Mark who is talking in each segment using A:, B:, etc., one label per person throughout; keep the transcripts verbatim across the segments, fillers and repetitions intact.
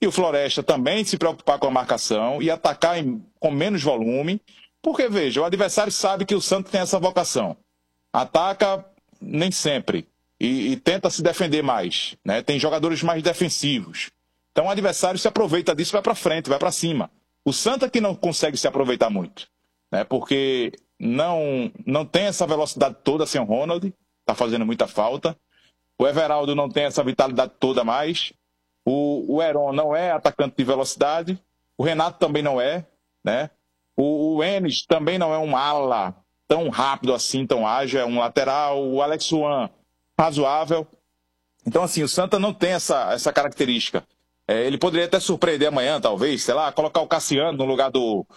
A: E o Floresta também se preocupar com a marcação e atacar em, com menos volume, porque, veja, o adversário sabe que o Santa tem essa vocação. Ataca nem sempre e, e tenta se defender mais, né? Tem jogadores mais defensivos. Então o adversário se aproveita disso, vai para frente, vai para cima. O Santa que não consegue se aproveitar muito, né? Porque não, não tem essa velocidade toda sem o Ronald, está fazendo muita falta. O Everaldo não tem essa vitalidade toda mais. O, o Heron não é atacante de velocidade. O Renato também não é, né? O, o Enes também não é um ala tão rápido assim, tão ágil. É um lateral. O Alex Juan, razoável. Então, assim, o Santa não tem essa, essa característica. É, ele poderia até surpreender amanhã, talvez, sei lá, colocar o Cassiano no lugar do,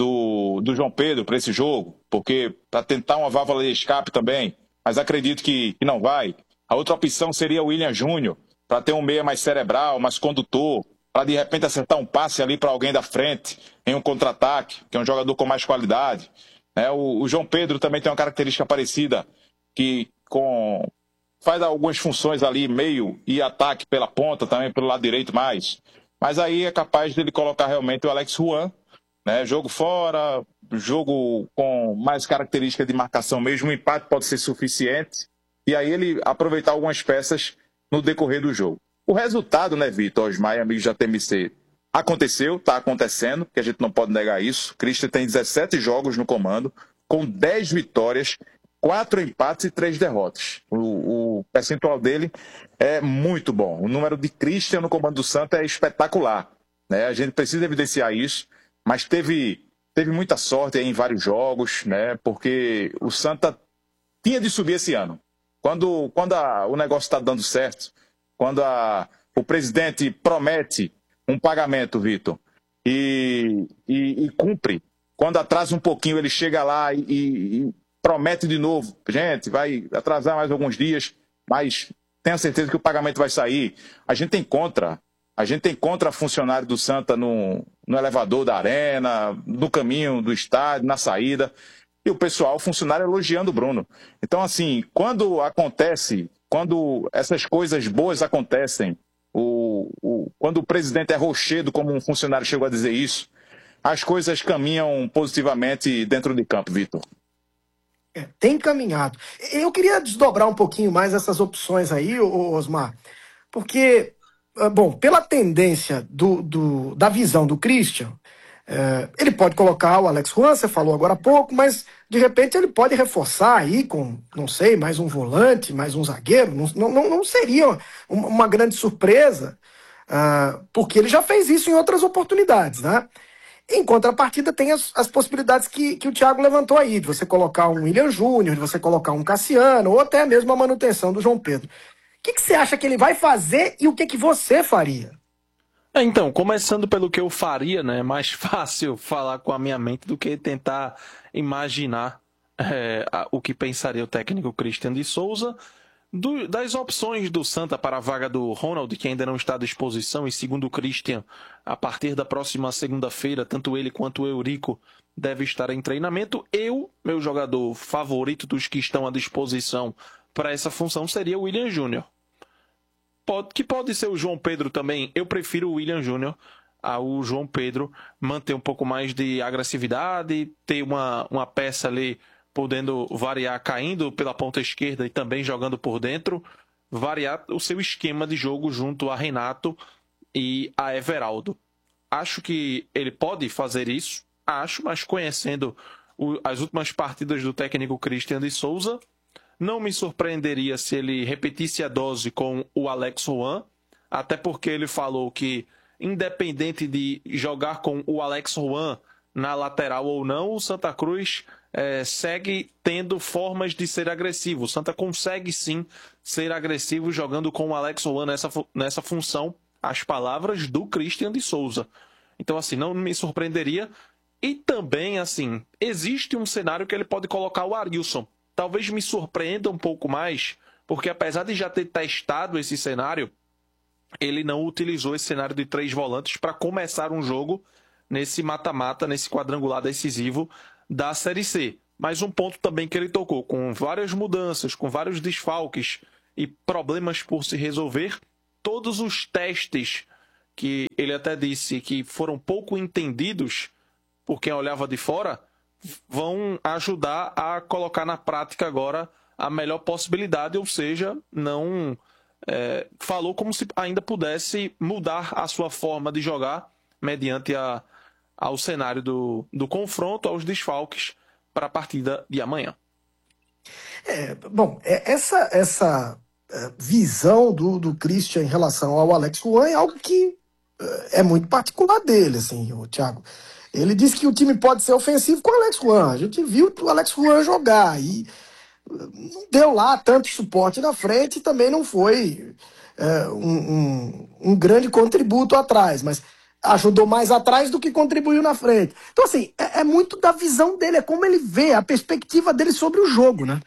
A: do, do João Pedro para esse jogo, porque para tentar uma válvula de escape também, mas acredito que, que não vai. A outra opção seria o William Júnior, para ter um meia mais cerebral, mais condutor, para de repente acertar um passe ali para alguém da frente, em um contra-ataque, que é um jogador com mais qualidade. É, o, o João Pedro também tem uma característica parecida, que com... faz algumas funções ali, meio e ataque pela ponta, também pelo lado direito mais. Mas aí é capaz dele colocar realmente o Alex Juan, né? Jogo fora, jogo com mais característica de marcação mesmo, um empate pode ser suficiente. E aí ele aproveitar algumas peças no decorrer do jogo. O resultado, né, Vitor, Osmar e amigos da T M C, aconteceu, está acontecendo, que a gente não pode negar isso. Christian tem dezessete jogos no comando, com dez vitórias, quatro empates e três derrotas. O, o percentual dele é muito bom. O número de Christian no comando do Santa é espetacular, né? A gente precisa evidenciar isso, mas teve, teve muita sorte aí em vários jogos, né? Porque o Santa tinha de subir esse ano. Quando, quando a, o negócio está dando certo, quando a, o presidente promete um pagamento, Vitor, e, e, e cumpre, quando atrasa um pouquinho, ele chega lá e, e promete de novo, gente, vai atrasar mais alguns dias, mas tenha certeza que o pagamento vai sair. A gente tem contra, a gente tem contra funcionário do Santa no, no elevador da arena, no caminho do estádio, na saída, e o pessoal, o funcionário elogiando o Bruno. Então, assim, quando acontece, quando essas coisas boas acontecem, o, o, quando o presidente é rochedo, como um funcionário chegou a dizer isso, as coisas caminham positivamente dentro de campo, Vitor.
B: É, tem caminhado. Eu queria desdobrar um pouquinho mais essas opções aí, Osmar, porque, bom, pela tendência do, do, da visão do Christian, é, ele pode colocar o Alex Juan, você falou agora há pouco, mas de repente ele pode reforçar aí com, não sei, mais um volante, mais um zagueiro, não, não, não seria uma, uma grande surpresa, uh, porque ele já fez isso em outras oportunidades, né? Em contrapartida, tem as, as possibilidades que, que o Thiago levantou aí, de você colocar um William Júnior, de você colocar um Cassiano, ou até mesmo a manutenção do João Pedro. O que, que você acha que ele vai fazer e o que, que você faria?
C: É, então, começando pelo que eu faria, né? É mais fácil falar com a minha mente do que tentar imaginar é, o que pensaria o técnico Christian de Souza. Do, das opções do Santa para a vaga do Ronald, que ainda não está à disposição, e segundo o Christian, a partir da próxima segunda-feira, tanto ele quanto o Eurico deve estar em treinamento. Eu, meu jogador favorito dos que estão à disposição para essa função seria o William Júnior. Pode, que pode ser o João Pedro também. Eu prefiro o William Júnior ao João Pedro, manter um pouco mais de agressividade, ter uma, uma peça ali podendo variar, caindo pela ponta esquerda e também jogando por dentro, variar o seu esquema de jogo junto a Renato e a Everaldo. Acho que ele pode fazer isso, acho, mas conhecendo o, as últimas partidas do técnico Christian de Souza, não me surpreenderia se ele repetisse a dose com o Alex Juan, até porque ele falou que, independente de jogar com o Alex Juan na lateral ou não, o Santa Cruz é, segue tendo formas de ser agressivo. O Santa consegue sim ser agressivo jogando com o Alex Juan nessa, nessa função, as palavras do Christian de Souza. Então, assim, não me surpreenderia. E também, assim, existe um cenário que ele pode colocar o Arilson. Talvez me surpreenda um pouco mais, porque apesar de já ter testado esse cenário, ele não utilizou esse cenário de três volantes para começar um jogo nesse mata-mata, nesse quadrangular decisivo da Série C. Mas um ponto também que ele tocou, com várias mudanças, com vários desfalques e problemas por se resolver, todos os testes que ele até disse que foram pouco entendidos por quem olhava de fora, vão ajudar a colocar na prática agora a melhor possibilidade, ou seja, não é, falou como se ainda pudesse mudar a sua forma de jogar mediante a, ao cenário do, do confronto, aos desfalques para a partida de amanhã.
B: É, bom, essa, essa visão do, do Christian em relação ao Alex Ruan é algo que é muito particular dele, assim, o Thiago. Ele disse que o time pode ser ofensivo com o Alex Ruan. A gente viu o Alex Ruan jogar e não deu lá tanto suporte na frente e também não foi é, um, um, um grande contributo atrás, mas ajudou mais atrás do que contribuiu na frente. Então, assim, é, é muito da visão dele, é como ele vê, a perspectiva dele sobre o jogo, né?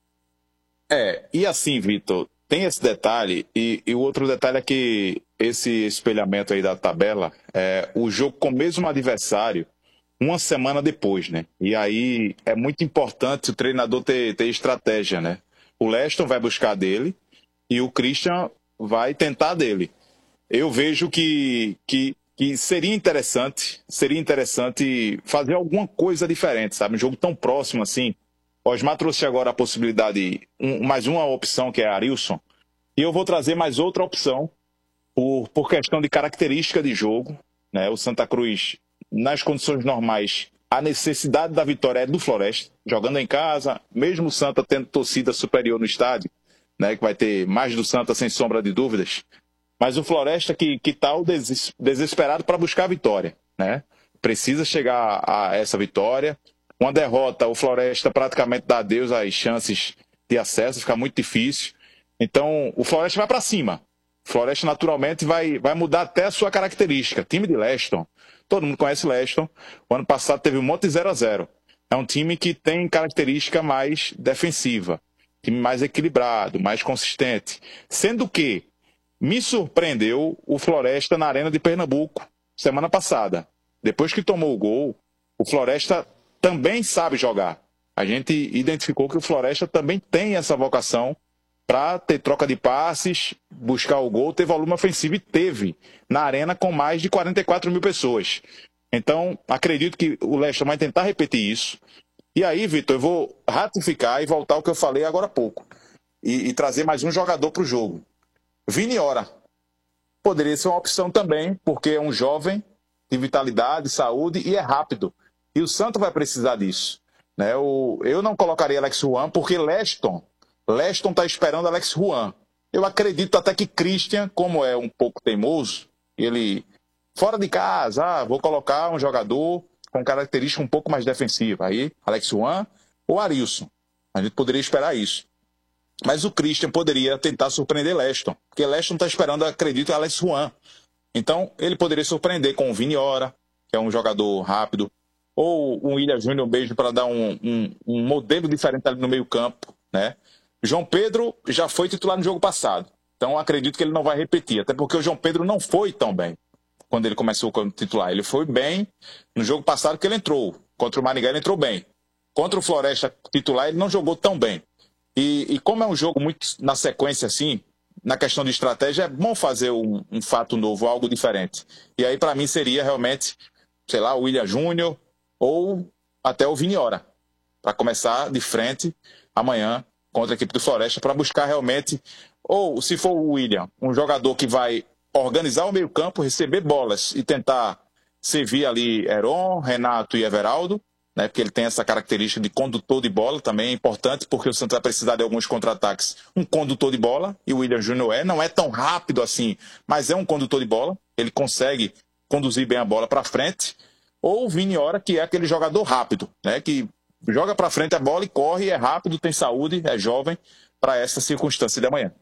A: É, e assim, Vitor, tem esse detalhe, e, e o outro detalhe é que esse espelhamento aí da tabela, é o jogo com o mesmo adversário, uma semana depois, né? E aí é muito importante o treinador ter, ter estratégia, né? O Leston vai buscar dele e o Christian vai tentar dele. Eu vejo que, que, que seria interessante, seria interessante fazer alguma coisa diferente, sabe? Um jogo tão próximo assim. O Osmar trouxe agora a possibilidade, um, mais uma opção que é a Arilson, e eu vou trazer mais outra opção por, por questão de característica de jogo, né? O Santa Cruz, nas condições normais, a necessidade da vitória é do Floresta, jogando em casa, mesmo o Santa tendo torcida superior no estádio, né? Que vai ter mais do Santa sem sombra de dúvidas, mas o Floresta que está des, desesperado para buscar a vitória, né? Precisa chegar a essa vitória. Uma derrota, o Floresta praticamente dá adeus às chances de acesso, fica muito difícil. Então, o Floresta vai para cima. O Floresta, naturalmente, vai, vai mudar até a sua característica. Time de Leston, todo mundo conhece Leston. O ano passado teve um monte de zero a zero. É um time que tem característica mais defensiva. Time mais equilibrado, mais consistente. Sendo que me surpreendeu o Floresta na Arena de Pernambuco, semana passada. Depois que tomou o gol, o Floresta também sabe jogar. A gente identificou que o Floresta também tem essa vocação para ter troca de passes, buscar o gol, ter volume ofensivo, e teve na arena com mais de quarenta e quatro mil pessoas. Então, acredito que o Leston vai tentar repetir isso. E aí, Vitor, eu vou ratificar e voltar ao que eu falei agora há pouco. E, e trazer mais um jogador para o jogo. Vini Ora. Poderia ser uma opção também, porque é um jovem de vitalidade, saúde e é rápido. E o Santa vai precisar disso. Né? O, eu não colocaria Alex Ruan, porque Leston Leston está esperando Alex Ruan. Eu acredito até que Christian, como é um pouco teimoso, ele, fora de casa, ah, vou colocar um jogador com característica um pouco mais defensiva. Aí, Alex Ruan ou Arilson. A gente poderia esperar isso. Mas o Christian poderia tentar surpreender Leston, porque Leston está esperando, acredito, Alex Ruan. Então, ele poderia surpreender com o Vini Ora, que é um jogador rápido, ou o William Júnior mesmo para dar um, um, um modelo diferente ali no meio campo, né? João Pedro já foi titular no jogo passado, então acredito que ele não vai repetir, até porque o João Pedro não foi tão bem quando ele começou como titular. Ele foi bem no jogo passado que ele entrou, contra o Maringá ele entrou bem. Contra o Floresta titular ele não jogou tão bem. E, e como é um jogo muito na sequência assim, na questão de estratégia, é bom fazer um, um fato novo, algo diferente. E aí para mim seria realmente, sei lá, o William Júnior ou até o Vini Ora, para começar de frente amanhã contra a equipe do Floresta, para buscar realmente, ou se for o William, um jogador que vai organizar o meio campo, receber bolas e tentar servir ali Heron, Renato e Everaldo, né, porque ele tem essa característica de condutor de bola, também é importante, porque o Santos vai precisar de alguns contra-ataques. Um condutor de bola, e o William Júnior é, não é tão rápido assim, mas é um condutor de bola, ele consegue conduzir bem a bola para frente. Ou o Vini Ora, que é aquele jogador rápido, né, que joga para frente a bola e corre, é rápido, tem saúde, é jovem, para essa circunstância de amanhã.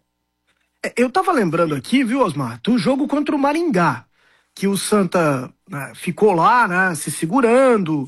B: Eu tava lembrando aqui, viu, Osmar, do jogo contra o Maringá, que o Santa, né, ficou lá, né, se segurando,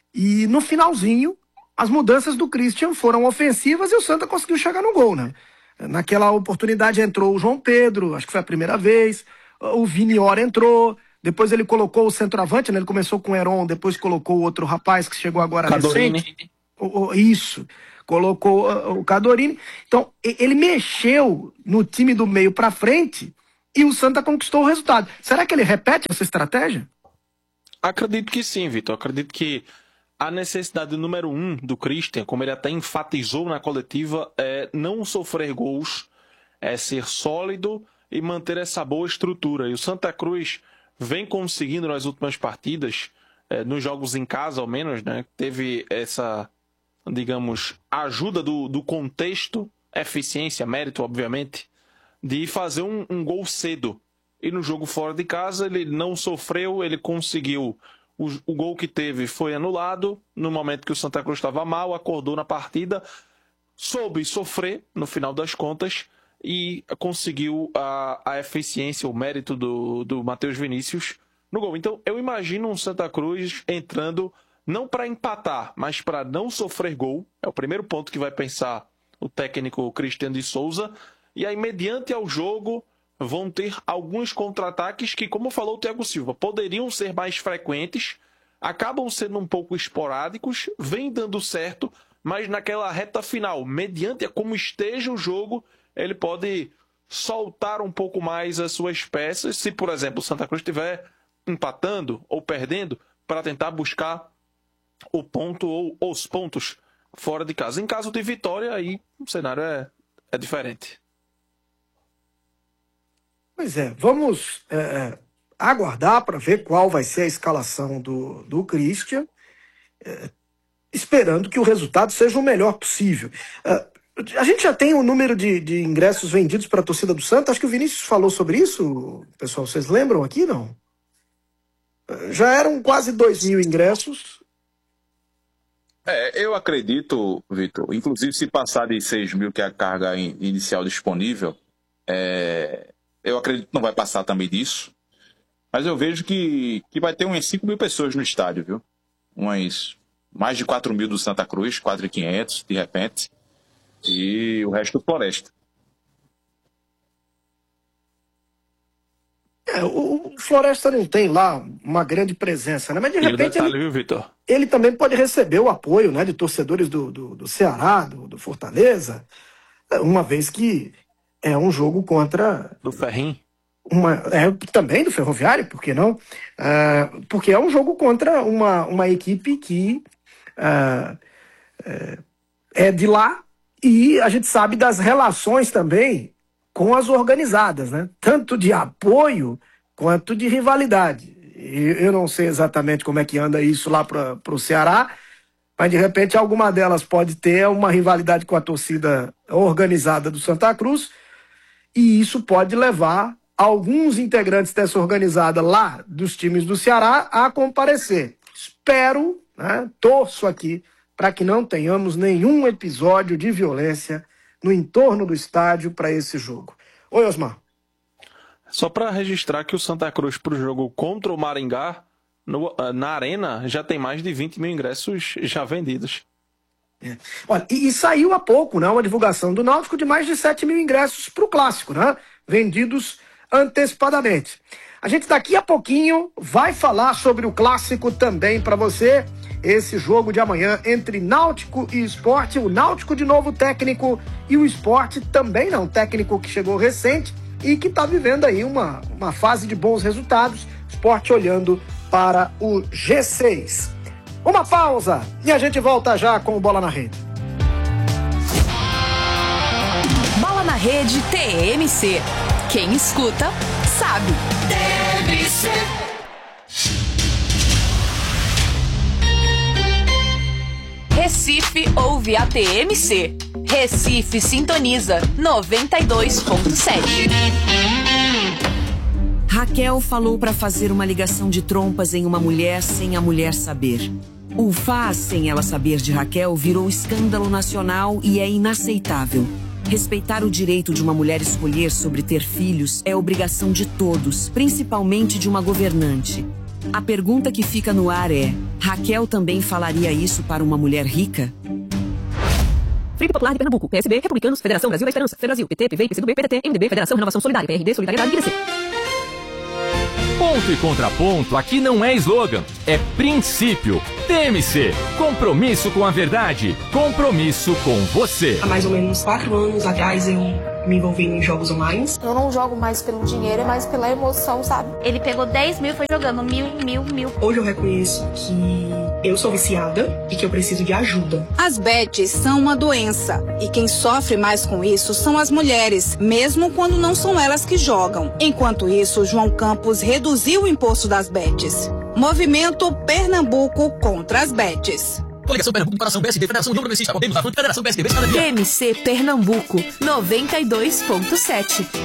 B: e no finalzinho, as mudanças do Christian foram ofensivas e o Santa conseguiu chegar no gol, né? Naquela oportunidade entrou o João Pedro, acho que foi a primeira vez, o Vini Ora entrou, depois ele colocou o centroavante, né? Ele começou com o Heron, depois colocou o outro rapaz que chegou agora
C: Cadorini.
B: recente. O, o, isso, colocou o, o Cadorini. Então, ele mexeu no time do meio para frente e o Santa conquistou o resultado. Será que ele repete essa estratégia?
C: Acredito que sim, Vitor. Acredito que a necessidade número um do Christian, como ele até enfatizou na coletiva, é não sofrer gols, é ser sólido e manter essa boa estrutura. E o Santa Cruz vem conseguindo nas últimas partidas, é, nos jogos em casa ao menos, né, teve essa, digamos, ajuda do, do contexto, eficiência, mérito, obviamente, de fazer um, um gol cedo. E no jogo fora de casa ele não sofreu, ele conseguiu. O, o gol que teve foi anulado no momento que o Santa Cruz estava mal, acordou na partida, soube sofrer no final das contas e conseguiu a, a eficiência, o mérito do, do Matheus Vinícius no gol. Então eu imagino um Santa Cruz entrando não para empatar, mas para não sofrer gol. É o primeiro ponto que vai pensar o técnico Cristiano de Souza. E aí, mediante ao jogo, vão ter alguns contra-ataques que, como falou o Thiago Silva, poderiam ser mais frequentes, acabam sendo um pouco esporádicos, vem dando certo, mas naquela reta final, mediante a como esteja o jogo, ele pode soltar um pouco mais as suas peças, se, por exemplo, o Santa Cruz estiver empatando ou perdendo, para tentar buscar o ponto ou os pontos fora de casa. Em caso de vitória, aí o cenário é, é diferente.
B: Pois é, vamos é, aguardar para ver qual vai ser a escalação do, do Christian, é, esperando que o resultado seja o melhor possível. É, a gente já tem o número de, de ingressos vendidos para a torcida do Santa, acho que o Vinícius falou sobre isso, pessoal, vocês lembram aqui, não? Já eram quase dois mil ingressos.
A: É, eu acredito, Vitor, inclusive se passar de seis mil, que é a carga inicial disponível, é... eu acredito que não vai passar também disso, mas eu vejo que, que vai ter umas cinco mil pessoas no estádio, viu? Umas mais de quatro mil do Santa Cruz, quatro mil e quinhentos de repente, e o resto do Floresta.
B: É, o Floresta não tem lá uma grande presença, né? Mas de repente
C: detalhe,
B: ele,
C: viu, Vitor?
B: ele também pode receber o apoio, né, de torcedores do, do, do Ceará, do, do Fortaleza, uma vez que é um jogo contra...
C: Do Ferrinho.
B: Uma, é, também do Ferroviário, por que não? Uh, porque é um jogo contra uma, uma equipe que uh, uh, é de lá, e a gente sabe das relações também com as organizadas, né? Tanto de apoio quanto de rivalidade. E eu não sei exatamente como é que anda isso lá para o Ceará, mas de repente alguma delas pode ter uma rivalidade com a torcida organizada do Santa Cruz, e isso pode levar alguns integrantes dessa organizada lá dos times do Ceará a comparecer. Espero, né, torço aqui para que não tenhamos nenhum episódio de violência no entorno do estádio para esse jogo. Oi, Osmar.
C: Só para registrar que o Santa Cruz para o jogo contra o Maringá, no, na Arena, já tem mais de vinte mil ingressos já vendidos.
B: É. Olha, e, e saiu há pouco, né, uma divulgação do Náutico de mais de sete mil ingressos para o Clássico, né, vendidos antecipadamente. A gente daqui a pouquinho vai falar sobre o Clássico também para você, esse jogo de amanhã entre Náutico e Sport, o Náutico de novo técnico e o Sport também não, técnico que chegou recente e que está vivendo aí uma, uma fase de bons resultados, Sport olhando para o G seis. Uma pausa e a gente volta já com o Bola na Rede.
D: Bola na Rede T M C. Quem escuta, sabe. T M C. Recife ouve a T M C. Recife sintoniza noventa e dois ponto sete.
E: Raquel falou para fazer uma ligação de trompas em uma mulher sem a mulher saber. O faz sem ela saber de Raquel virou escândalo nacional e é inaceitável. Respeitar o direito de uma mulher escolher sobre ter filhos é obrigação de todos, principalmente de uma governante. A pergunta que fica no ar é: Raquel também falaria isso para uma mulher rica?
F: Frente Popular de Pernambuco, P S B, Republicanos, Federação Brasil da Esperança, Federação, P T, P V, P C do B, P D T, M D B, Federação Renovação Solidária, P R D, Solidariedade e D C.
G: Ponto e contraponto aqui não é slogan, é princípio. T M C, compromisso com a verdade, compromisso com você.
H: Há mais ou menos quatro anos atrás eu me envolvi em jogos online.
I: Eu não jogo mais pelo dinheiro, é mais pela emoção, sabe?
J: Ele pegou dez mil e foi jogando mil, mil, mil.
H: Hoje eu reconheço que eu sou viciada e que eu preciso de ajuda.
K: As bets são uma doença e quem sofre mais com isso são as mulheres, mesmo quando não são elas que jogam. Enquanto isso, João Campos reduziu o imposto das bets. Movimento Pernambuco contra as bets.
L: Coligação Pernambuco, Coração B S D, Federação União Progressista, Podemos, da Federação P S D B,
D: T M C Pernambuco noventa e dois ponto sete.